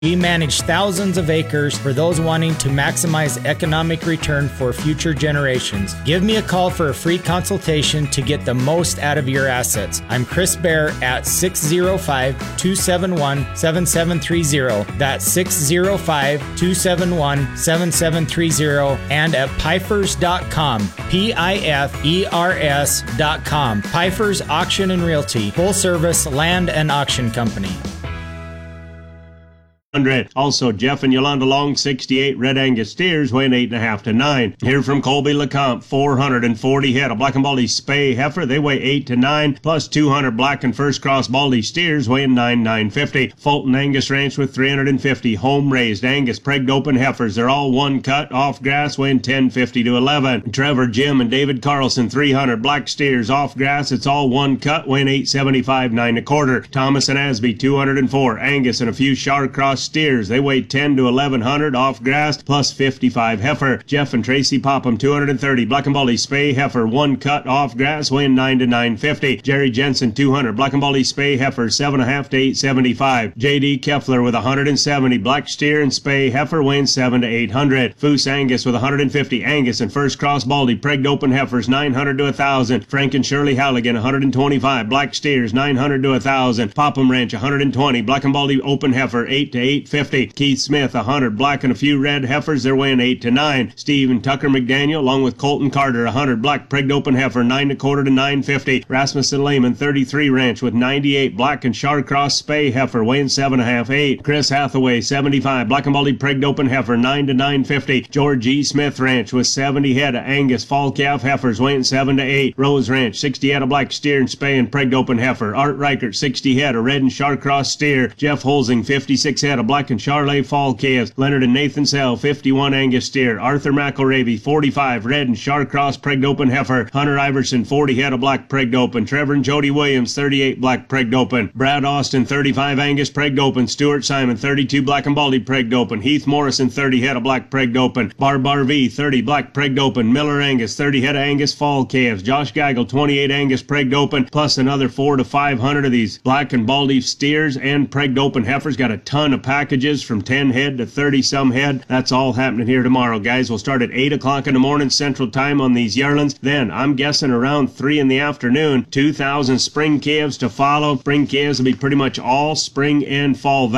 We manage thousands of acres for those wanting to maximize economic return for future generations. Give me a call for a free consultation to get the most out of your assets. I'm Chris Bear at 605-271-7730. That's 605-271-7730 and at Pifers.com. Pifers.com. Pifers Auction and Realty, full service land and auction company. Also, Jeff and Yolanda Long, 68 Red Angus steers, weighing 8.5 to 9. Here from Colby LeCompte, 440 head of Black and Baldy Spay heifer. They weigh 8 to 9, plus 200 Black and First Cross Baldy steers, weighing 9,950. Fulton Angus Ranch with 350 home-raised Angus pregged open heifers. They're all one cut, off grass, weighing 1050 to 11. Trevor, Jim, and David Carlson, 300 black steers, off grass. It's all one cut, weighing 875, 9 1/4. Thomas and Asby, 204 Angus and a few Char Cross steers. They weigh 10 to 1100 off grass, plus 55 heifer. Jeff and Tracy Popham, 230 Black and Baldy Spay heifer, one cut off grass, weighing 9 to 950. Jerry Jensen, 200 Black and Baldy Spay heifer, 7.5 to 875. J.D. Keffler with 170 black steer and Spay heifer, weighing 7 to 800. Foose Angus with 150 Angus and First Cross Baldy pregged open heifers, 900 to 1,000. Frank and Shirley Halligan, 125 black steers, 900 to 1,000. Popham Ranch, 120 Black and Baldy open heifer, 8 to 850. Keith Smith, 100 black and a few red heifers. They're weighing 8 to 9. Steve and Tucker McDaniel, along with Colton Carter, 100 black pregged open heifer, 9 1/4 to 950. Rasmussen Lehman, 33 Ranch with 98 black and Char Cross Spay heifer, weighing 7.5 8. Chris Hathaway, 75 Black and Baldy pregged open heifer, 9 to 950. George E. Smith Ranch with 70 head of Angus fall calf heifers, weighing 7 to 8. Rose Ranch, 60 head of black steer and Spay and pregged open heifer. Art Reichert, 60 head of red and Char Cross steer. Jeff Holzing, 56 head of black and Charlet fall calves. Leonard and Nathan Sell, 51 Angus steer. Arthur McElravy, 45 red and Char Cross pregged open heifer. Hunter Iverson, 40 head of black pregged open. Trevor and Jody Williams, 38 black pregged open. Brad Austin, 35 Angus pregged open. Stuart Simon, 32 Black and Baldy pregged open. Heath Morrison, 30 head of black pregged open. Barbar V, 30 black pregged open. Miller Angus, 30 head of Angus fall calves. Josh Geigel, 28 Angus pregged open, plus another 400 to 500 of these Black and Baldy steers and pregged open heifers. Got a ton of packages from 10 head to 30 some head. That's all happening here tomorrow, guys. We'll start at 8 o'clock in the morning Central Time on these yearlings. Then I'm guessing around 3 in the afternoon, 2,000 spring calves to follow. Spring calves will be pretty much all spring and fall